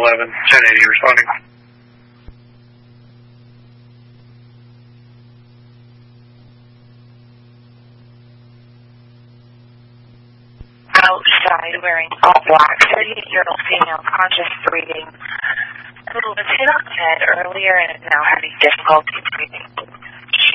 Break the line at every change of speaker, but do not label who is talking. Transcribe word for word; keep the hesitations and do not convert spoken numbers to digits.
eleven, ten eighty responding.
Outside wearing all black, thirty-eight-year-old female, conscious breathing. A little was hit on the head earlier and is now having difficulty breathing.